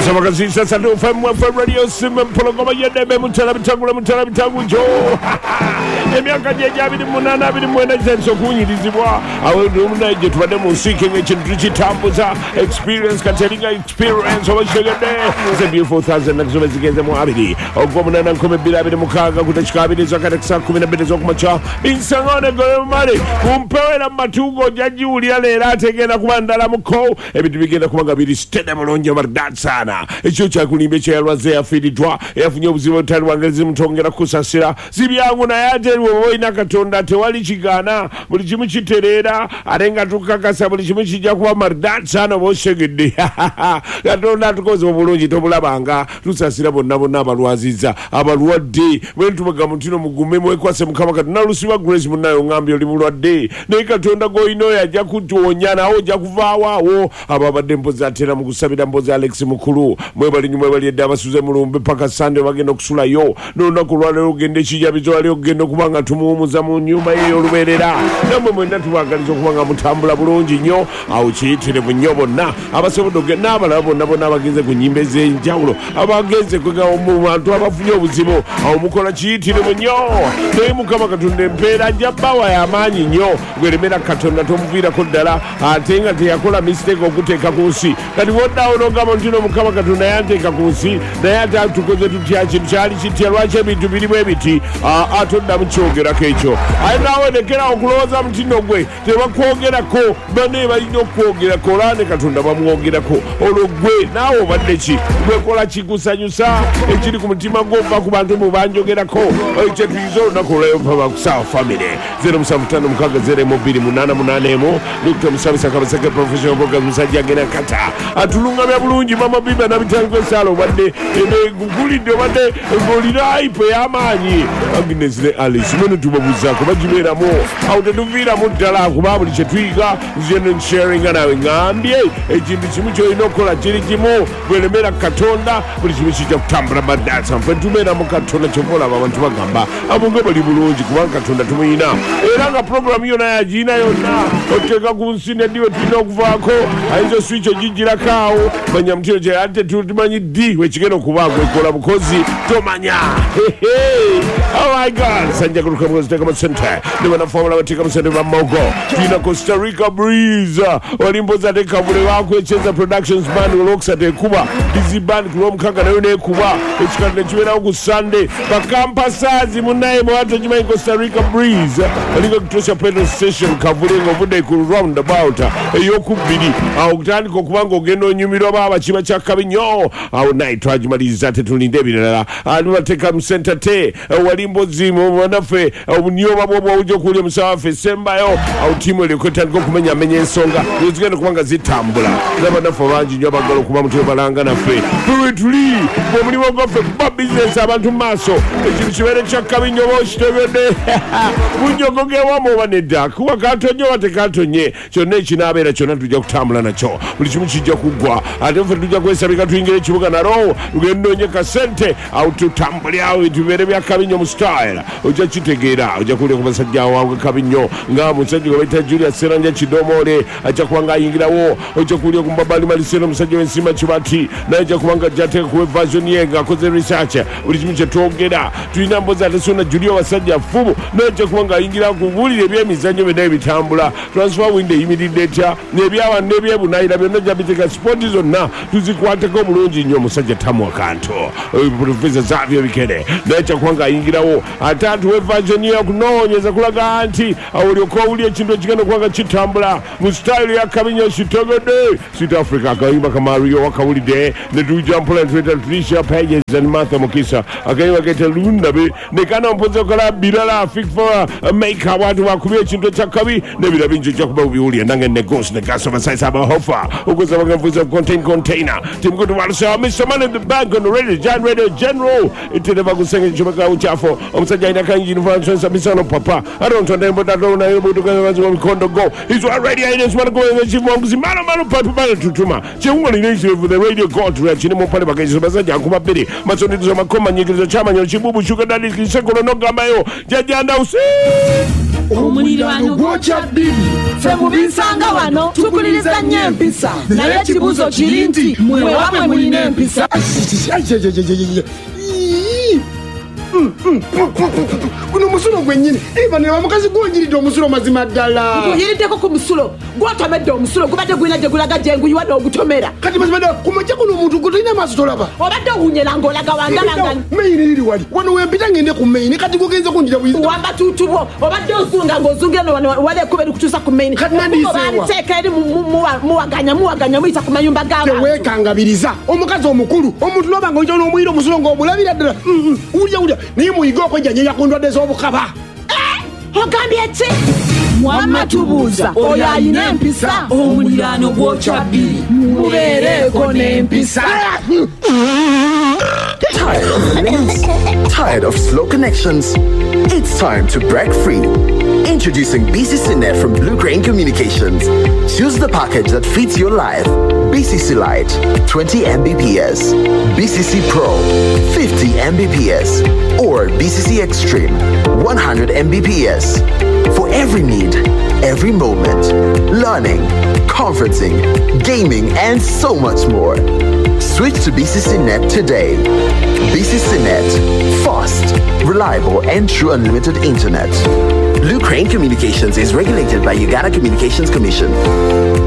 Samakazi sasa ndio FM Radio Simba Pologoma yedebe mutala bitangu jo. Emyaka jejabiri munana abiri mwena zenso kunyirizibwa awo ndumuna je tubade musiki ngekintu kitambuza experience kateringa experience obashegede ze beautiful thousand nakuzobe zigeze mu abiri ogomuna nankome birabiri mukaga kutachikabiri zakatakisa 12 zokumacha insangone golemari kumpewera matugo jaji ulya lera ategenda kubandala muko ebintu bigenda kubanga biri stede mulonje mardad sana ekyo kyakulimbe kyalwaze afididwa yafunye obuzibu butali wangezi mutongera kusasira zibyangu na yaje woina katonda tewali kigana buli kimu kiterera arenga tukakasa buli kimu kijja kuba mardad sana boshegedde katonda tukoze obulungi tobulabanga tusasira bonna abalwaziza abalwadde bwentu bagamutino mugume mwekwase mukama katonda lusiba grace munayo ngambye oli bulwadde ne katonda goino yajja kutonya nawo ojja kuvaawo ababadde mpoza atera mu kusabira mpoza Alex mukulu mwebali edda abasuze mulumbe paka Sunday bagenda okusulayo n'olunaku lwaleero gende kijabizo ali ogenda okubanga tumuwumuza mu nyumba ye olubeerera namwe mwenna tubagaliza okubanga mutambula bulungi nnyo awo kiyitire mu nnyo bonna abasobodoge n'abalala bonna abagenze ku nnyimba ez'enjawulo abagenze mu bantu abafunye obuzibu awo mukola kiyitire mu nnyo naye mukama katonda empeera ajja bbawa y'amaanyi nnyo gweremera katonda tomuviirako ddala ate nga teyakola mistake okuteeka ku nsi kati woddawo n'ogamba ntino mukama katonda yanteeka ku nsi naye ate tukoze tutya kintu kyali kitya lwaki ebintu birimu ebiti atoddamu kyogerako ekyo aye naawe lekera okulowooza mutino gwe tebakwogerako bane balina okwogerako olane katonda bamwogerako olwo gwe naawe obadde ki gwekola kikusanyusa ekiri ku mutima gwova ku bantu mubanjogerako kyetuyinza olunaku olwayova bakusawa family 07560288 Dr. Musabisa Kabaseke professional program musajja agenda kata atulungamya bulungi mama biba nabitango esala obadde gugulidde obadde ng'olina ipe y'amaanyi Agnes ne Alice mwene tubabuzaako bagibeeramu awo tetuviiramu ddala kuba buli kye tuyiga nzeno nsharinga nawe ngambye ekintu kimu kyolina okukola kiri kimu bwelemera katonda buli kimu kijja kutambula baddaasa nfe tubeera mu katonda kyova olaba abantu bagamba abonge bali bulungi kubanga katonda tumuyina era nga programu yona yagiina yonna oteeka ku nsi neddiwe tulina okuvaako ayinza oswitch ogigirako awo manya mutino kye ate tumanyi ddi wekigenda okubaago ekola bukozi tomanya oh my god sanja kuruka mwozi teka masente niwa na formula watika masente wa mogo tulina Costa Rica Breeze walimboza teka vule wako echeza productions band uloksa tekuba busy band kulomu kanga na yone kuba echikati nechiwena uku Sunday pakampa sazi munaye mwata jima Costa Rica Breeze walinga kutosha petrol station kavule ngovude ku roundabout yoku bidi au kutani kukubango geno nyumiro baba chiba chakabi nyo au night wajimaliza tetulinde bilala anuwa teka msenta te walimbozi mwanafe obunyoba bwobwo ujjo kulya musawafe sembayo au timu elikwetandika okumenya amenye ensonga zigenda kubanga zitambula n'abanafu bangi nnyo abagala okuba mutwe balanga naffe tuli omulimu gwaffe kuba bizinesi abantu mu maaso ekintu kibeere kyakkabi nnyo oba okitegedde bunyogogewamu oba nedda kuba katonye oba tekatonye kyonna ekinaabeera kyonna tujja kutambula nakyo buli kimu kijja kuggwa ate ffe tujja kwesabika tuyingire ekibuga nalo tugenda onye kasente awo tutambule awo tubeere byakkabi nnyo mu style ojja kitegeera ojja kuwulira ku basajja wange kabi nnyo nga musajja gwe bayita Julius Seranja Kidomole ajja kubanga ayingirawo ojja kuwulira ku Mbabali Maliseno omusajja w'ensima Kibati naye ajja kubanga ajja ateeka ku version ye ng'akoze research buli kimu kye twogera tulina mbozi ate sona Julio basajja fubu naye ajja kubanga ayingira ku buwulire ebyemizannyo byonna ebitambula transfer window eyimiridde etya n'ebyawa n'ebyebunayira byonna ojja biteeka sipooti zonna tuzikwateko bulungi nnyo omusajja tamwa kanto Professor Xavier Bikere naye ajja kubanga ayingirawo ate atuwe version ye okunoonyeza kulaga nti olyoka owulya ekintu ekigenda okubanga kitambula mu style ya kabinyo kitegedde South Africa akayimba kamario wakawulidde ne tujja mpula ntweta Tricia Pages and Martha Mukisa akayimba kete lundabe ne kana mpoze okola birala fit for make abantu bakubye ekintu ekyakabi nebira bingi ojja kuba obiwulya nange ne ghost ne gas of a size abahofa okusabanga mfuza of container timkutu walusa Mr. Man in the bank on the radio general iteleva kusenge chumeka uchafo omusajja ina kanji nfanso misano papa arontonde mbodato na yobutuka bazo mikondo go is already in this one going to chief wangu mano papa tutuma chengwa linaishi for the radio god reach ni mopale bakaje basajja kumabiri masoni tuzo makoma nyikizo chama nyo chibubu shuga dali kiseko no gamayo jajanda usi omuliraano gwokya bbiri ffe mu binsanga wano tukuliriza nnyo empisa naye ekibuuzo kiri nti mwe wamwe mulina empisa guno musulo gwennyini eva ne bamukazi gwonyiridde omusulo mazima ddala guyiriddeko ku musulo gwotomedde omusulo gubadde gulina gye gulaga gyenguyiwa n'ogutomera kati mazima ddala kumajja guno omuntu gwe tolina maaso tolaba obadde owunyera ng'olaga wangalanga meyini liri wali wano wempita ngende ku meyini kati gugenze kunjira wamba tuutu bwo obadde ozunga ng'ozungira wali ekuba erikutuusa ku meyini baliteeka eri muwaganya muyita ku mayumba g'abantu teweekangabiriza omukazi omukulu omuntu loba ng'oyita n'omuyira omusulo ng'omulabira ddala wulya naye muyiga okwejjanjanja ku ndwadde z'obukaba ogambye ki mwamma tubuuza oyo alina empisa omuliraano gwokya bbiri mubeereeko n'empisa Tired of links? Tired of slow connections? It's time to break free. Introducing BCC Net from Blue Crane Communications. Choose the package that fits your life. BCC Lite, 20 Mbps. BCC Pro, 50 Mbps. Or BCC Extreme, 100 Mbps. For every need, every moment. Learning, conferencing, gaming, and so much more. Switch to BCC Net today. BCC Net, fast, reliable, and true unlimited internet. Blue Crane Communications is regulated by Uganda Communications Commission.